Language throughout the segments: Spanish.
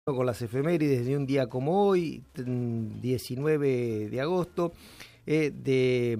Con las efemérides de un día como hoy, 19 de agosto de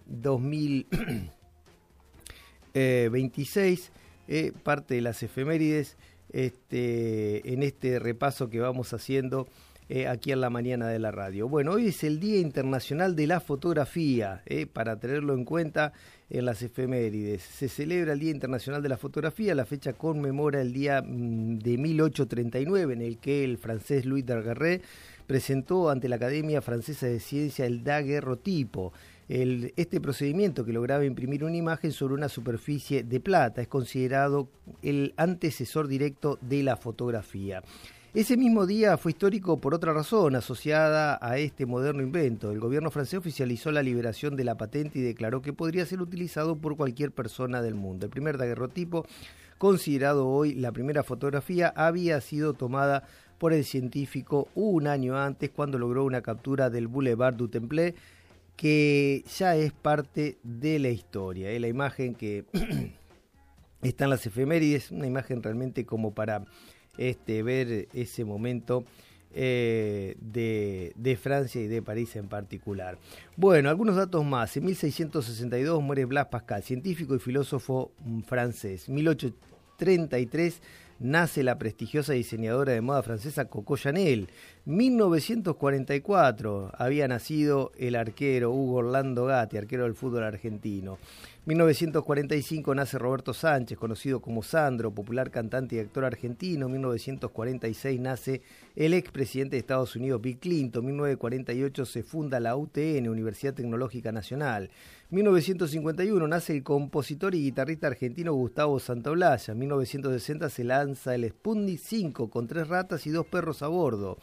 2026, parte de las efemérides en este repaso que vamos haciendo aquí en la mañana de la radio. Bueno, hoy es el Día Internacional de la Fotografía, para tenerlo en cuenta en las efemérides. Se celebra el Día Internacional de la Fotografía, la fecha conmemora el día de 1839 en el que el francés Louis Daguerre presentó ante la Academia Francesa de Ciencia el daguerrotipo. Este procedimiento que lograba imprimir una imagen sobre una superficie de plata es considerado el antecesor directo de la fotografía. Ese mismo día fue histórico por otra razón asociada a este moderno invento. El gobierno francés oficializó la liberación de la patente y declaró que podría ser utilizado por cualquier persona del mundo. El primer daguerrotipo, considerado hoy la primera fotografía, había sido tomada por el científico un año antes, cuando logró una captura del Boulevard du Temple, que ya es parte de la historia. La imagen que está en las efemérides, una imagen realmente como para ver ese momento de Francia y de París en particular. Bueno, algunos datos más. En 1662 muere Blaise Pascal, científico y filósofo francés. 1833 nace la prestigiosa diseñadora de moda francesa Coco Chanel. 1944 había nacido el arquero Hugo Orlando Gatti, arquero del fútbol argentino. 1945 nace Roberto Sánchez, conocido como Sandro, popular cantante y actor argentino. 1946 nace el expresidente de Estados Unidos, Bill Clinton. 1948 se funda la UTN, Universidad Tecnológica Nacional. 1951 nace el compositor y guitarrista argentino Gustavo Santaolalla. 1960 se lanza el Sputnik 5 con 3 ratas y 2 perros a bordo.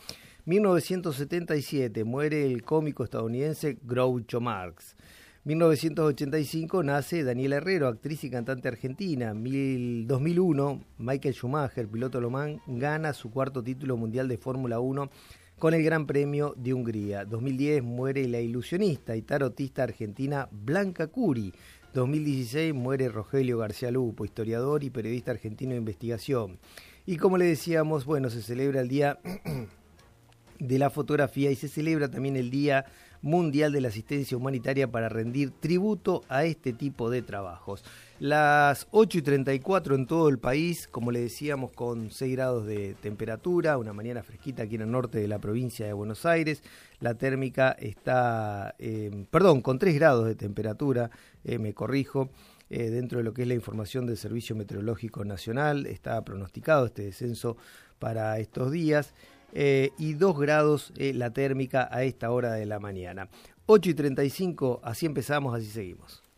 1977 muere el cómico estadounidense Groucho Marx. 1985 nace Daniela Herrero, actriz y cantante argentina. 2001, Michael Schumacher, piloto alemán, gana su 4º título mundial de Fórmula 1 con el Gran Premio de Hungría. 2010 muere la ilusionista y tarotista argentina Blanca Curi. 2016 muere Rogelio García Lupo, historiador y periodista argentino de investigación. Y como le decíamos, bueno, se celebra el Día de la Fotografía y se celebra también el Día Mundial de la Asistencia Humanitaria para rendir tributo a este tipo de trabajos. Las 8:34 en todo el país, como le decíamos, con 6 grados de temperatura, una mañana fresquita aquí en el norte de la provincia de Buenos Aires. La térmica está, con 3 grados de temperatura, me corrijo. Dentro de lo que es la información del Servicio Meteorológico Nacional, está pronosticado este descenso para estos días. Y 2 grados la térmica a esta hora de la mañana. 8:35, así empezamos, así seguimos.